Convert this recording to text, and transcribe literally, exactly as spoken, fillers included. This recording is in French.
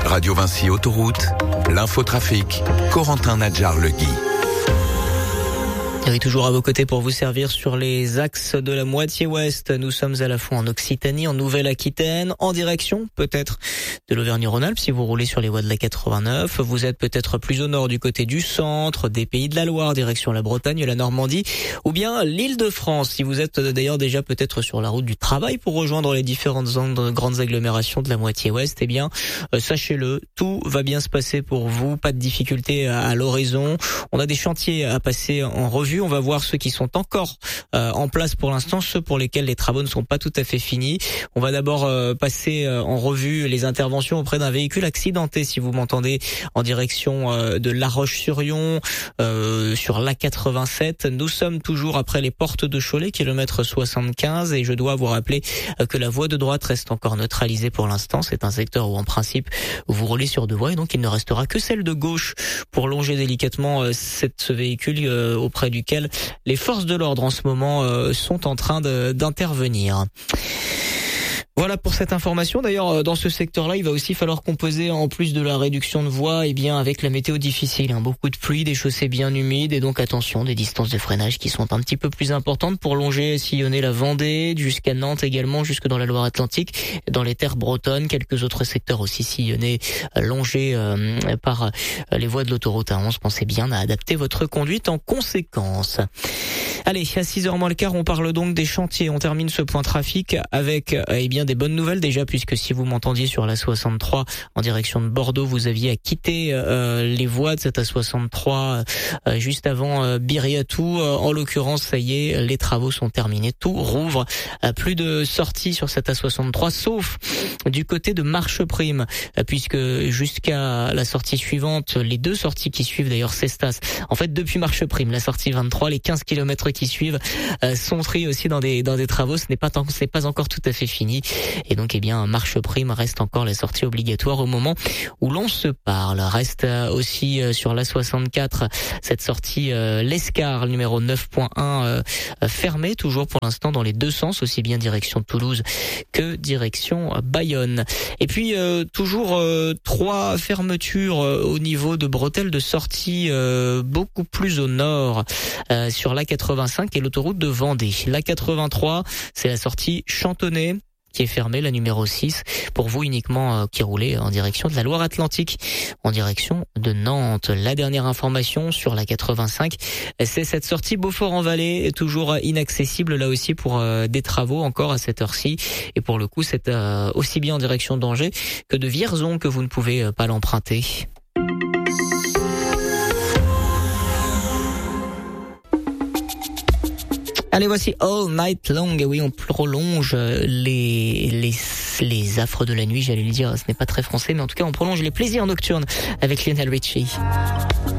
Radio Vinci Autoroute, l'infotrafic, Corentin Nadjar-Legui. Et toujours à vos côtés pour vous servir sur les axes de la moitié ouest. Nous sommes à la fois en Occitanie, en Nouvelle-Aquitaine, en direction peut-être de l'Auvergne-Rhône-Alpes si vous roulez sur les voies de la quatre-vingt-neuf. Vous êtes peut-être plus au nord du côté du centre, des Pays de la Loire, direction la Bretagne, la Normandie, ou bien l'Île-de-France. Si vous êtes d'ailleurs déjà peut-être sur la route du travail pour rejoindre les différentes grandes agglomérations de la moitié ouest, eh bien, euh, sachez-le, tout va bien se passer pour vous. Pas de difficultés à, à l'horizon. On a des chantiers à passer en revue. On va voir ceux qui sont encore euh, en place pour l'instant, ceux pour lesquels les travaux ne sont pas tout à fait finis. On va d'abord euh, passer euh, en revue les interventions auprès d'un véhicule accidenté, si vous m'entendez, en direction euh, de La Roche-sur-Yon, euh, sur l'A quatre-vingt-sept. Nous sommes toujours après les portes de Cholet, kilomètre soixante-quinze, et je dois vous rappeler euh, que la voie de droite reste encore neutralisée pour l'instant. C'est un secteur où en principe vous roulez sur deux voies, et donc il ne restera que celle de gauche pour longer délicatement euh, cette, ce véhicule euh, auprès du les forces de l'ordre en ce moment euh, sont en train de, d'intervenir. Voilà pour cette information. D'ailleurs, dans ce secteur-là, il va aussi falloir composer, en plus de la réduction de voies, et bien avec la météo difficile, hein. Beaucoup de pluie, des chaussées bien humides, et donc attention, des distances de freinage qui sont un petit peu plus importantes pour longer, sillonner la Vendée, jusqu'à Nantes également, jusque dans la Loire-Atlantique, dans les terres bretonnes, quelques autres secteurs aussi sillonnés, longés euh, par les voies de l'autoroute A onze. Pensez bien à adapter votre conduite en conséquence. Allez, à six heures moins le quart, on parle donc des chantiers. On termine ce point trafic avec eh bien des bonnes nouvelles déjà, puisque si vous m'entendiez sur la soixante-trois en direction de Bordeaux, vous aviez à quitter euh, les voies de cette A soixante-trois euh, juste avant euh, Biriatou. Euh, en l'occurrence, ça y est, les travaux sont terminés, tout rouvre. Euh, plus de sorties sur cette A soixante-trois, sauf du côté de Marcheprime, euh, puisque jusqu'à la sortie suivante, les deux sorties qui suivent d'ailleurs Cestas, en fait depuis Marcheprime, la sortie vingt-trois, les quinze kilomètres qui suivent euh, sont pris aussi dans des dans des travaux. Ce n'est pas tant, ce n'est pas encore tout à fait fini, et donc eh bien Marcheprime reste encore la sortie obligatoire au moment où l'on se parle. Reste euh, aussi euh, sur la soixante-quatre cette sortie euh, l'Escar numéro neuf point un euh, fermée toujours pour l'instant dans les deux sens, aussi bien direction Toulouse que direction Bayonne. Et puis euh, toujours euh, trois fermetures euh, au niveau de bretelles de sortie euh, beaucoup plus au nord euh, sur l'A quatre-vingt-cinq et l'autoroute de Vendée. L'A quatre-vingt-trois, c'est la sortie Chantonnay qui est fermée, la numéro six, pour vous uniquement euh, qui roulez en direction de la Loire-Atlantique, en direction de Nantes. La dernière information sur la quatre-vingt-cinq, c'est cette sortie Beaufort-en-Vallée, toujours inaccessible là aussi pour euh, des travaux encore à cette heure-ci. Et pour le coup, c'est euh, aussi bien en direction d'Angers que de Vierzon que vous ne pouvez euh, pas l'emprunter. Allez, voici All Night Long. Et oui, on prolonge les, les, les affres de la nuit, j'allais le dire. Ce n'est pas très français, mais en tout cas, on prolonge les plaisirs nocturnes avec Lionel Richie.